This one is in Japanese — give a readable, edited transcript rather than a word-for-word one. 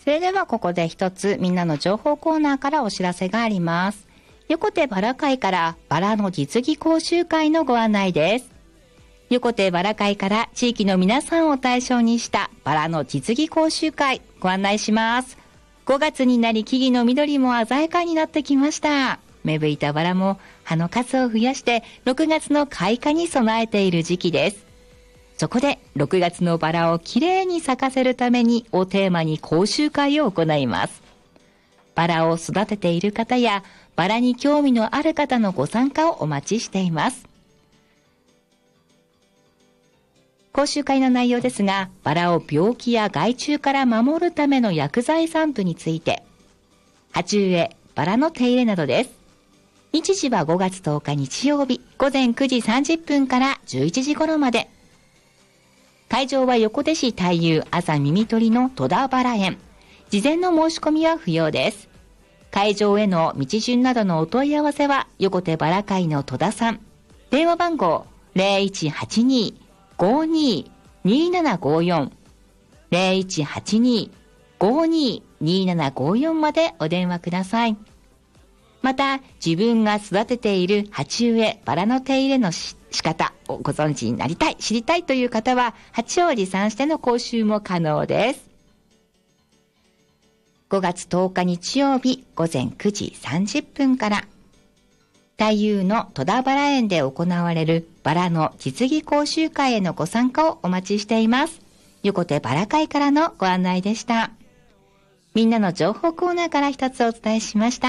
それではここで一つみんなの情報コーナーからお知らせがあります。横手バラ会からバラの実技講習会のご案内です。横手バラ会から地域の皆さんを対象にしたバラの実技講習会ご案内します。5月になり木々の緑も鮮やかになってきました。芽吹いたバラも葉の数を増やして6月の開花に備えている時期です。そこで6月のバラをきれいに咲かせるためにをテーマに講習会を行います。バラを育てている方やバラに興味のある方のご参加をお待ちしています。講習会の内容ですが、バラを病気や害虫から守るための薬剤散布について、鉢植え、バラの手入れなどです。日時は5月10日日曜日午前9時30分から11時頃まで。会場は横手市太夫朝耳取りの戸田バラ園。事前の申し込みは不要です。会場への道順などのお問い合わせは横手バラ会の戸田さん。電話番号 0182-52-2754 0182-52-2754 までお電話ください。また、自分が育てている鉢植え、バラの手入れの仕方をご存知になりたい、知りたいという方は、鉢を持参しての講習も可能です。5月10日日曜日午前9時30分から、太夫の戸田バラ園で行われるバラの実技講習会へのご参加をお待ちしています。横手バラ会からのご案内でした。みんなの情報コーナーから一つお伝えしました。